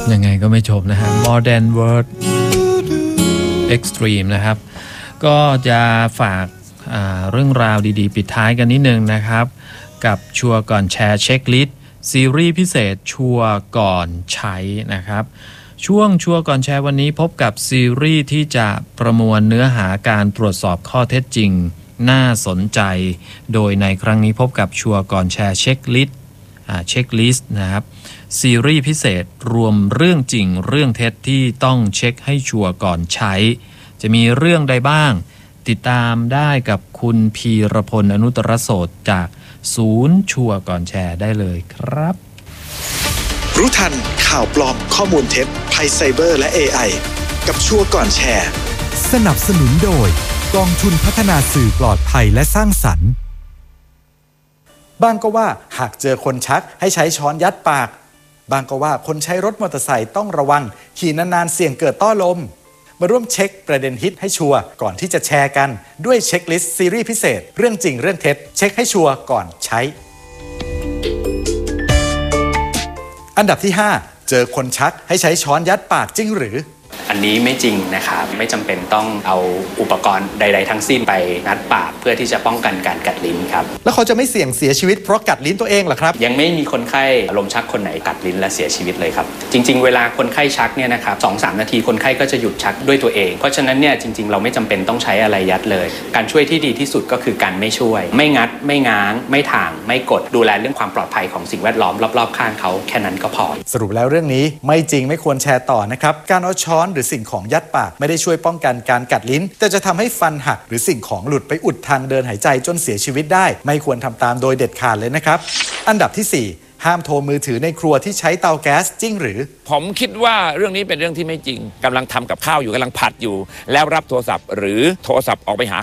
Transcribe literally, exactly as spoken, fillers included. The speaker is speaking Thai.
ยังไงก็ไม่จบนะฮะ Modern World Extreme นะครับก็จะฝากเรื่องราวดีๆปิดท้ายกันนิดนึงนะครับกับชัวร์ก่อนแชร์เช็คลิสต์ซีรีส์พิเศษชัวร์ก่อนใช้นะครับช่วงชัวร์ก่อนแชร์วันนี้พบกับซีรีส์ที่จะประมวลเนื้อหาการตรวจสอบข้อเท็จจริงน่าสนใจโดยในครั้งนี้พบกับชัวร์ก่อนแชร์เช็คลิสต์เช็คลิสต์นะครับซีรีส์พิเศษรวมเรื่องจริงเรื่องเท็จที่ต้องเช็คให้ชัวร์ก่อนใช้จะมีเรื่องใดบ้างติดตามได้กับคุณพีรพลอนุตตรโสตจากศูนย์ชัวร์ก่อนแชร์ได้เลยครับรู้ทันข่าวปลอมข้อมูลเท็จภัยไซเบอร์และ เอ ไอ กับชัวร์ก่อนแชร์สนับสนุนโดยกองทุนพัฒนาสื่อปลอดภัยและสร้างสรรค์บางก็ว่าหากเจอคนชักให้ใช้ช้อนยัดปากบางก็ว่าคนใช้รถมอเตอร์ไซค์ต้องระวังขี่นานๆเสี่ยงเกิดต้อลมมาร่วมเช็คประเด็นฮิตให้ชัวร์ก่อนที่จะแชร์กันด้วยเช็คลิสต์ซีรีส์พิเศษเรื่องจริงเรื่องเท็จเช็คให้ชัวร์ก่อนใช้อันดับที่ห้าเจอคนชักให้ใช้ช้อนยัดปากจริงหรืออันนี้ไม่จริงนะครับไม่จำเป็นต้องเอาอุปกรณ์ใดๆทั้งสิ้นไปงัดปากเพื่อที่จะป้องกันการกัดลิ้นครับแล้วเขาจะไม่เสี่ยงเสียชีวิตเพราะกัดลิ้นตัวเองเหรอครับยังไม่มีคนไข้ลมชักคนไหนกัดลิ้นและเสียชีวิตเลยครับจริงๆเวลาคนไข้ชักเนี่ยนะครับ สองถึงสาม นาทีคนไข้ก็จะหยุดชักด้วยตัวเองเพราะฉะนั้นเนี่ยจริงๆเราไม่จำเป็นต้องใช้อะไรยัดเลยการช่วยที่ดีที่สุดก็คือการไม่ช่วยไม่งัดไม่ง้างไม่ถ่างไม่กดดูแลเรื่องความปลอดภัยของสิ่งแวดล้อมรอบๆข้างเขาแค่นั้นก็พอสรุปแล้วเรื่องนี้ไม่จริงไม่ควรแชร์ต่อนะครับการเอาช้อนหรือสิ่งของยัดปากไม่ได้ช่วยป้องกันการกัดลิ้นแต่จะทำให้ฟันหักหรือสิ่งของหลุดไปอุดทางเดินหายใจจนเสียชีวิตได้ไม่ควรทำตามโดยเด็ดขาดเลยนะครับอันดับที่สี่ห้ามโทรมือถือในครัวที่ใช้เตาแก๊สจริงหรือผมคิดว่าเรื่องนี้เป็นเรื่องที่ไม่จริงกำลังทำกับข้าวอยู่กำลังผัดอยู่แล้วรับโทรศัพท์หรือโทรศัพท์ออกไปหา